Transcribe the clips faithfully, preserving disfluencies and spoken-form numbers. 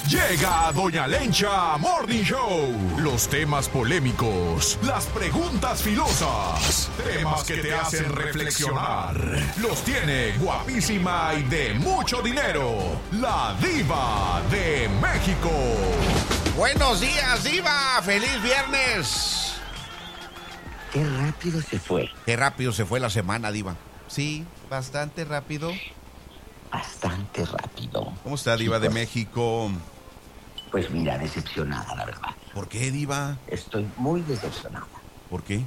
Llega Doña Lencha Morning Show. Los temas polémicos, las preguntas filosas, temas que te hacen reflexionar. Los tiene guapísima y de mucho dinero, la Diva de México. Buenos días, Diva. ¡Feliz viernes! Qué rápido se fue. Qué rápido se fue la semana, Diva. Sí, bastante rápido. Bastante rápido. ¿Cómo está, Diva de México? Pues mira, decepcionada, la verdad. ¿Por qué, Diva? Estoy muy decepcionada. ¿Por qué?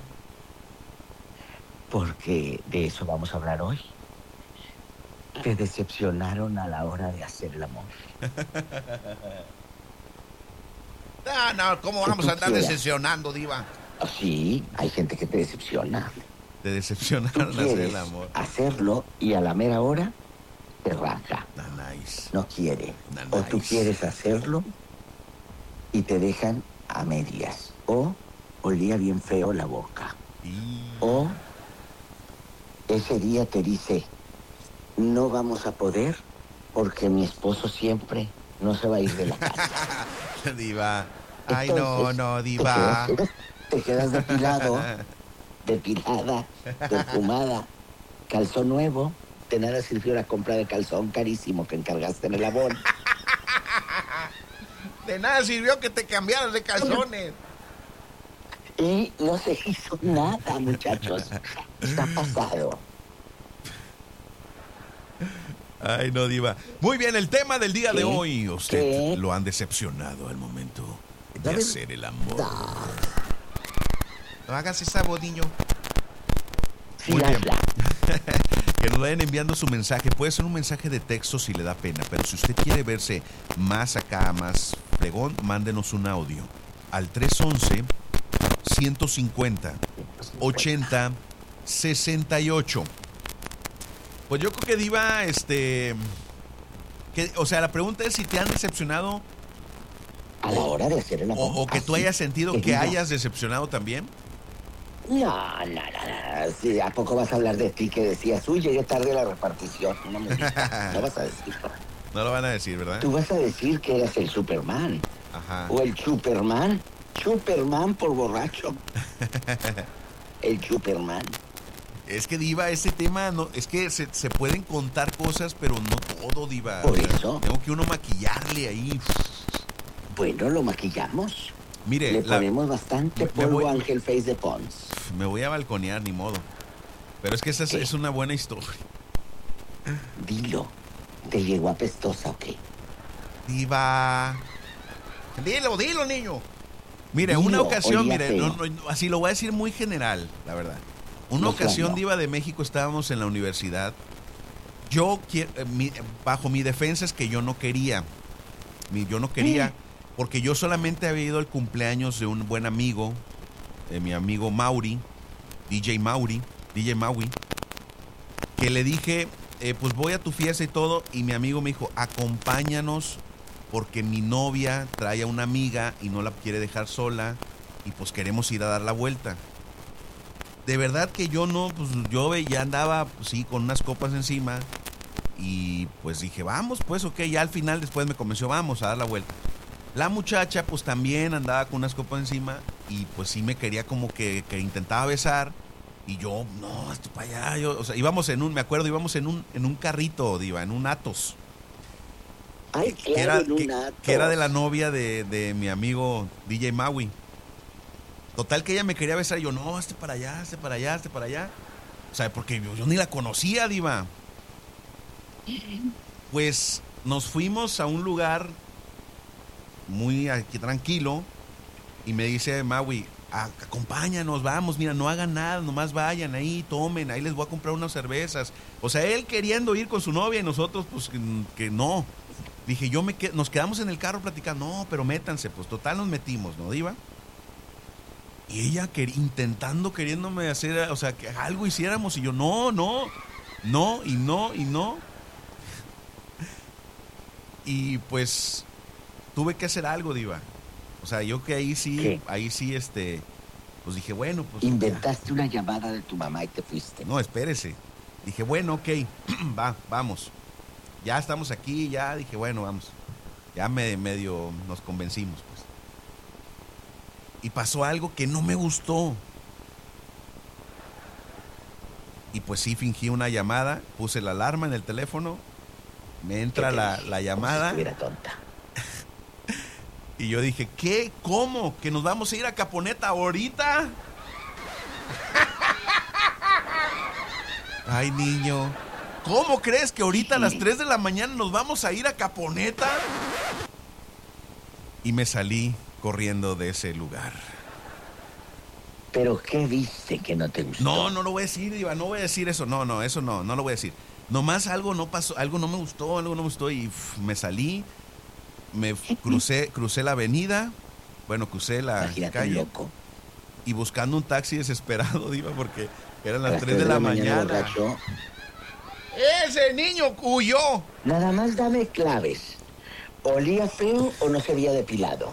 Porque de eso vamos a hablar hoy. Te decepcionaron a la hora de hacer el amor. No, no, ¿cómo vamos a andar quieras. decepcionando, Diva? Sí, hay gente que te decepciona. Te Tú decepcionaron hacer quieres el amor. hacerlo y a la mera hora te raja. Nah, nice. No quiere. Nah, O tú nice. quieres hacerlo y te dejan a medias. O olía bien feo la boca. Y... O ese día te dice, no vamos a poder porque mi esposo siempre no se va a ir de la casa. Diva. Ay, no, Entonces, no, te Diva. quedas, te quedas depilado, depilada, perfumada, calzón nuevo. De nada sirvió la compra de calzón carísimo que encargaste en el abón. De nada sirvió que te cambiaras de calzones. Y no se hizo nada, muchachos. Está pasado. Ay, no, Diva. Muy bien, el tema del día ¿Qué? de hoy. Usted ¿Qué? lo han decepcionado al momento de Dale. hacer el amor. No hagas esa voz, niño. Sí, Muy bien. hazla. Que nos vayan enviando su mensaje. Puede ser un mensaje de texto si le da pena, pero si usted quiere verse más acá, más fregón, mándenos un audio al tres once, ciento cincuenta, ochenta, sesenta y ocho. Pues yo creo que, Diva, este... Que, o sea, la pregunta es si te han decepcionado A la hora de hacer el amor. o, o que tú así, hayas sentido que diga, hayas decepcionado también. No, no, no, no. Sí, ¿a poco vas a hablar de ti que decías, uy, llegué tarde a la repartición? No me digas, no vas a decir. No lo van a decir, ¿verdad? Tú vas a decir que eras el Superman. Ajá. O el Superman. Superman por borracho. El Superman. Es que, Diva, ese tema, no, es que se, se pueden contar cosas, pero no todo, Diva. Por O sea, eso. tengo que uno maquillarle ahí. Bueno, lo maquillamos. Mire, Le la- ponemos bastante me- me polvo voy- Ángel Face de Pons. me voy a balconear, ni modo. Pero es que esa es, ¿Qué? es una buena historia. Dilo. ¿Te llegó apestosa o qué? Diva. Dilo, dilo, niño. Mire, Dilo, una ocasión, olía mire, feo. no, no, así lo voy a decir muy general, la verdad. Una No, ocasión, claro. Diva de México, estábamos en la universidad. Yo, qui- eh, mi- bajo mi defensa es que yo no quería. Mi- Yo no quería, porque yo solamente había ido al cumpleaños de un buen amigo, de mi amigo Mauri, D J Mauri, D J Maui, que le dije, eh, pues voy a tu fiesta y todo, y mi amigo me dijo, acompáñanos, porque mi novia trae a una amiga y no la quiere dejar sola, y pues queremos ir a dar la vuelta. De verdad que yo no, pues yo ya andaba, pues, sí, con unas copas encima, y pues dije, vamos, pues ok, ya al final después me convenció, vamos a dar la vuelta. La muchacha pues también andaba con unas copas encima, y pues sí me quería como que, que intentaba besar, y yo, no, esto para allá, yo, o sea, íbamos en un, me acuerdo, íbamos en un, en un carrito, Diva, en un Atos, Ay, que claro, era, en un que, Atos. que era de la novia de, de mi amigo D J Maui. Total que ella me quería besar y yo, no, este para allá, este para allá, este para allá. O sea, porque yo, yo ni la conocía, Diva. Pues nos fuimos a un lugar muy aquí tranquilo y me dice Maui, "A- acompáñanos, vamos, mira, no hagan nada, nomás vayan ahí, tomen, ahí les voy a comprar unas cervezas." O sea, él queriendo ir con su novia y nosotros, pues, que, que no. Dije, yo me que- nos quedamos en el carro platicando, no, pero métanse, pues total nos metimos, ¿no, Diva? Y ella quer- intentando, queriéndome hacer, o sea, que algo hiciéramos, y yo, no, no, no, y no, y no. Y pues tuve que hacer algo, Diva. O sea, yo que ahí sí, ¿Qué? ahí sí, este, pues dije, bueno, pues. Inventaste una llamada de tu mamá y te fuiste. ya. No, espérese. Dije, bueno, ok, va, vamos. Ya estamos aquí, ya dije, bueno, vamos. Ya me, medio nos convencimos, pues. Y pasó algo que no me gustó. Y pues sí, fingí una llamada, puse la alarma en el teléfono, me entra la, la llamada. Como si estuviera tonta. Y yo dije, ¿qué? ¿Cómo? ¿Que nos vamos a ir a Caponeta ahorita? Ay, niño. ¿Cómo crees que ahorita a las tres de la mañana nos vamos a ir a Caponeta? Y me salí corriendo de ese lugar. ¿Pero qué viste que no te gustó? No, no lo voy a decir, Diva, no voy a decir eso. No, no, eso no, no lo voy a decir. Nomás algo no pasó, algo no me gustó, algo no me gustó y uf, me salí, me crucé, crucé la avenida, bueno, crucé la Imagínate, calle loco. y buscando un taxi desesperado, Diva, porque eran las A las tres de la mañana. borracho. ¡Ese niño huyó! Nada más dame claves. ¿Olía feo o no se había depilado?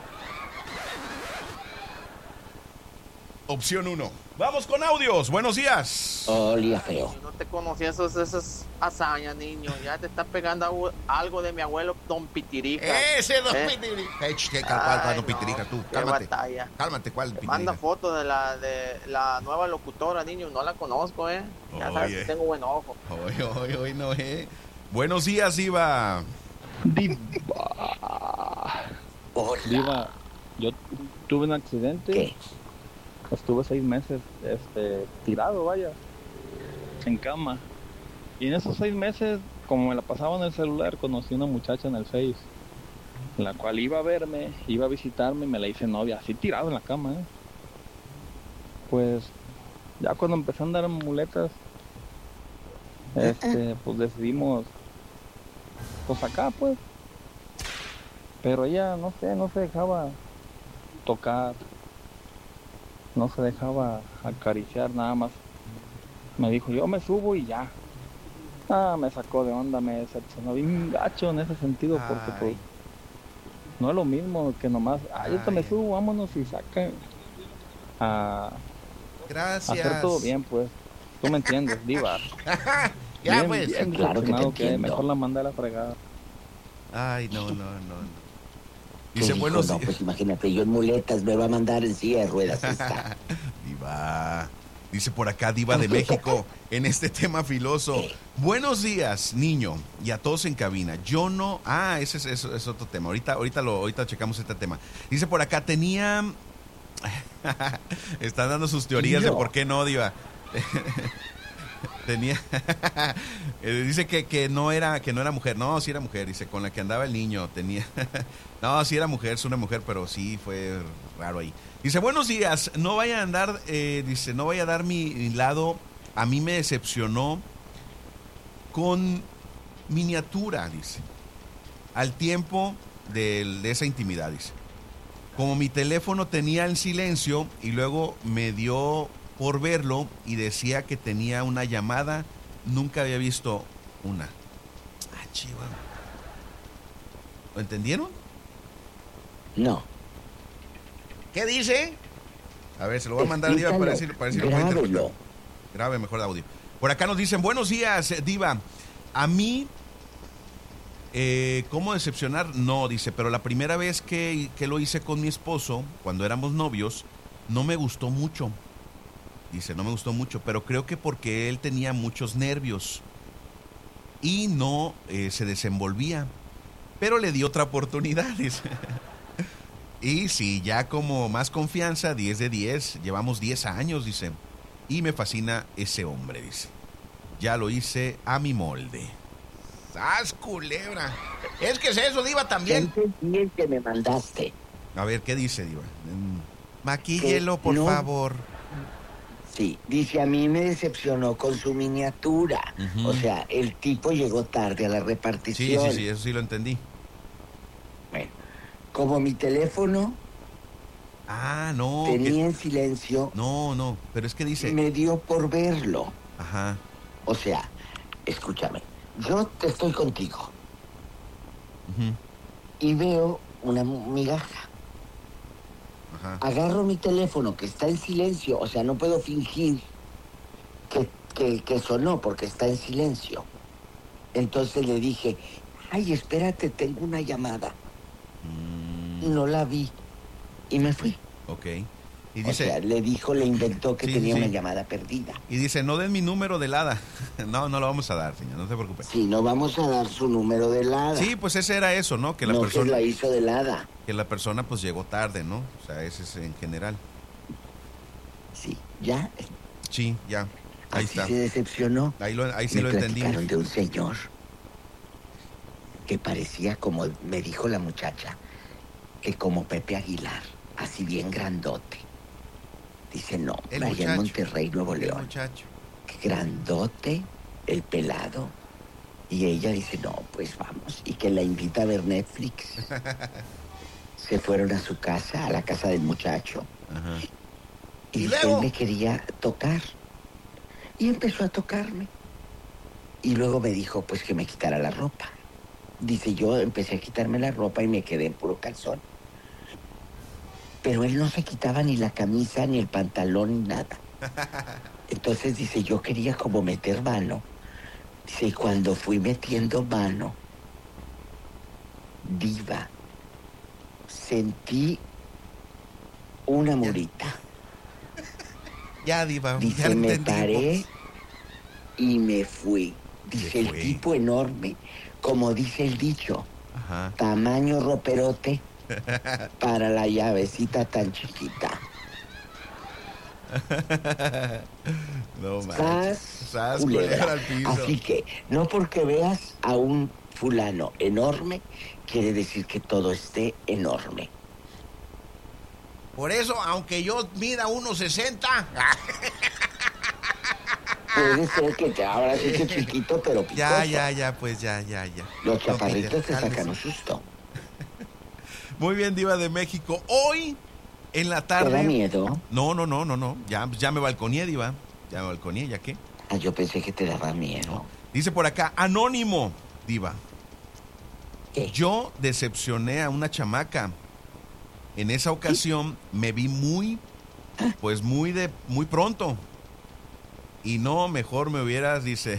Opción uno. Vamos con audios. Buenos días. Olía feo. No te conocía esos, esas hazañas, niño. Ya te está pegando abu- algo de mi abuelo Don Pitirica. Ese Don ¿Eh? Pitirica. Hey, ch, ¿qué, cuál, cuál, Ay, Don no, Pitirica? Tú, qué cálmate. batalla. Cálmate, ¿cuál Te Pitirica? manda fotos de la de la nueva locutora, niño. No la conozco, ¿eh? Ya sabes Oye. que tengo buen ojo. Hoy, hoy, hoy no, eh. Buenos días, Diva. Diva, Hola. Diva, yo tuve un accidente, ¿Qué? estuve seis meses este, tirado, vaya, en cama. Y en esos seis meses, como me la pasaba en el celular, conocí una muchacha en el Face, la cual iba a verme, iba a visitarme y me la hice novia, así tirado en la cama, ¿eh? Pues ya cuando empecé a andar en muletas, este, pues decidimos, pues acá, pues. Pero ella, no sé, no se dejaba tocar, no se dejaba acariciar, nada más. Me dijo, yo me subo y ya. Ah, me sacó de onda, me decepcionó bien gacho en ese sentido, porque Ay. pues no es lo mismo que nomás, ah, yo te me Ay. subo, vámonos y saca a Gracias. hacer todo bien, pues. Tú me entiendes, Diva. Ya, Bien, pues. bien Claro que te decepcionado quedé, entiendo. mejor la mandé a la fregada. Ay, no, no, no, no. ¿Qué Dice, dijo? buenos No, días. pues imagínate, yo en muletas me va a mandar en silla de ruedas esta. Diva. Dice por acá, Diva de México, en este tema filoso. Buenos días, niño, y a todos en cabina. Yo no. Ah, ese es, eso es otro tema. Ahorita, ahorita, lo, ahorita checamos este tema. Dice por acá, tenía. Están dando sus teorías de Yo. por qué no, Diva. Tenía. Eh, dice que, que no era que no era mujer. No, sí era mujer. Dice, con la que andaba el niño. Tenía. No, sí era mujer, es una mujer, pero sí fue raro ahí. Dice, buenos días. No vaya a andar. Eh, dice, no vaya a dar mi, mi lado. A mí me decepcionó con miniatura, dice. Al tiempo de, de esa intimidad, dice. Como mi teléfono tenía en silencio y luego me dio por verlo y decía que tenía una llamada, nunca había visto una. Ah, chihuahua. ¿Lo entendieron? No. ¿Qué dice? A ver, se lo voy a mandar, Diva, para decir, para decir lo puede interpretar. Grábelo. Grabe mejor de audio. Por acá nos dicen, buenos días, Diva. A mí, eh, ¿cómo decepcionar? No, dice, pero la primera vez que, que lo hice con mi esposo, cuando éramos novios, no me gustó mucho. Dice, no me gustó mucho, pero creo que porque él tenía muchos nervios y no eh, se desenvolvía. Pero le di otra oportunidad, dice. Y sí, ya como más confianza, diez de diez, llevamos diez años, dice. Y me fascina ese hombre, dice. Ya lo hice a mi molde. ¡Sas, culebra! Es que es eso, Diva, también. Entendí el que me mandaste. A ver, ¿qué dice, Diva? Mm, Maquíllelo, Que por no. favor. Sí, dice, a mí me decepcionó con su miniatura. Ujú. O sea, el tipo llegó tarde a la Sí, repartición. sí, sí, eso sí lo entendí. Bueno, como mi teléfono Ah, no. tenía que- en silencio, No, no, pero es que dice... me dio por verlo. Ajá, O sea, escúchame, yo te estoy contigo ujú, y veo una migaja. ajá. Agarro mi teléfono que está en silencio, o sea, no puedo fingir que, que, que sonó porque está en silencio. Entonces le dije, ay, espérate, tengo una llamada. Y no la vi. Y me fui. Ok. Y O dice, sea, le dijo, le inventó que Sí, tenía sí. una llamada perdida. y dice, no den mi número del hada. No, no lo vamos a dar, señor, no se preocupe. Sí, no vamos a dar su número del hada. Sí, pues ese era eso, ¿no? Que la no persona, que la hizo del hada. que la persona pues llegó tarde, ¿no? O sea, ese es en general. Sí, ya. Sí, ya. Ahí Así está. se decepcionó. Ahí, lo, ahí sí Me lo platicaron entendimos. de un señor que parecía como, me dijo la muchacha, que como Pepe Aguilar, así bien grandote. Dice, no, El allá en muchacho. Monterrey, Nuevo El León. muchacho. Que grandote, el pelado. Y ella dice, no, pues vamos. Y que la invita a ver Netflix. Se fueron a su casa, a la casa del muchacho. Ajá. Y, ¿Y dice, luego? él me quería tocar. Y empezó a tocarme. Y luego me dijo, pues que me quitara la ropa. Dice, yo empecé a quitarme la ropa y me quedé en puro calzón. Pero él no se quitaba ni la camisa, ni el pantalón, ni nada. Entonces dice, yo quería como meter mano. Dice, y cuando fui metiendo mano, diva, sentí una murita. Ya, diva, ya Dice, lo me entendimos. paré y me fui. Dice, Se el fue. tipo enorme, como dice el dicho, Ajá. tamaño roperote para la llavecita tan chiquita. No manches. Sas, Sas, culebra. culebra al piso. Así que, no porque veas a un fulano enorme, quiere decir que todo esté enorme. Por eso, aunque yo mida uno sesenta, Puede ser que te ahora sí que chiquito, pero picoso. ya, ya, ya, pues ya, ya, ya. Los No, chaparritos Peter, te sacan cálmese. un susto. Muy bien, diva de México. Hoy, en la ¿Te tarde... da miedo? No, no, no, no, no. Ya, ya me balconeé, diva. Ya me balconeé, ¿ya qué? Ah, yo pensé que te daba miedo. Dice por acá, anónimo, diva. ¿Qué? Yo decepcioné a una chamaca. En esa ocasión me vi muy, pues muy de, muy pronto. Y no, mejor me hubieras, dice,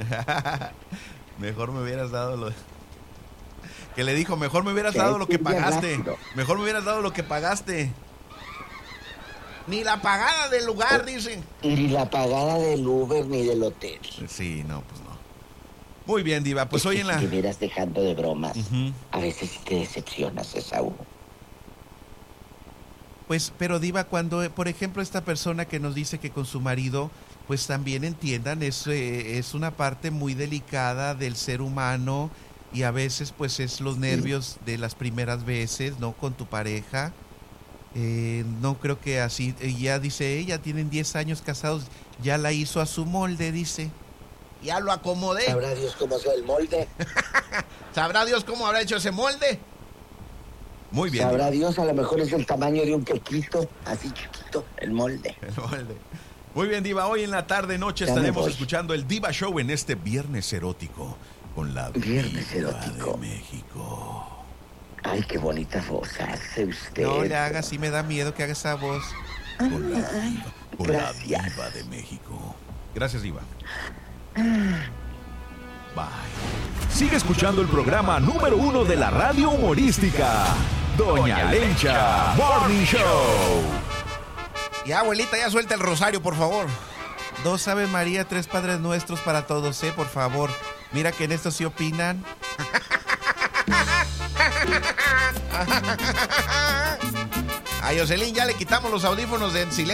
mejor me hubieras dado lo... Que le dijo, mejor me hubieras Que dado hay lo que que ir bien pagaste. rápido. Mejor me hubieras dado lo que pagaste. Ni la pagada del lugar, dicen. Ni la pagada del Uber ni del hotel. Sí, no, pues no. Muy bien, diva. Pues Es hoy que en la... Si te vieras dejando de bromas, Ujú. a veces sí te decepcionas, Esaú. Pues, pero diva, cuando, eh, por ejemplo, esta persona que nos dice que con su marido, pues también entiendan, es, eh, es una parte muy delicada del ser humano y a veces pues es los nervios de las primeras veces, ¿no? Con tu pareja. Eh, no creo que así, eh, ya dice ella, tienen diez años casados, ya la hizo a su molde, dice. Ya lo acomodé. Sabrá Dios cómo sea el molde. ¿Sabrá Dios cómo habrá hecho ese molde? Muy bien. Sabrá diva. Dios, a lo mejor es el tamaño de un quequito, así chiquito, el molde. El molde. Muy bien, diva. Hoy en la tarde noche Ya me estaremos voy. escuchando el Diva Show en este viernes erótico con la Viernes Diva erótico. de México. Ay, qué bonita voz hace usted. No le haga, sí me da miedo que haga esa voz. Con la Ay, Diva, con gracias. la Diva de México. Gracias, Diva. Bye. Sigue escuchando el programa número uno de la radio humorística, Doña Lencha Morning Show. Ya, abuelita, ya suelta el rosario, por favor. Dos Ave María, tres Padres Nuestros para todos, ¿eh? Por favor. Mira que en esto sí opinan. A Jocelyn ya le quitamos los audífonos de en silencio.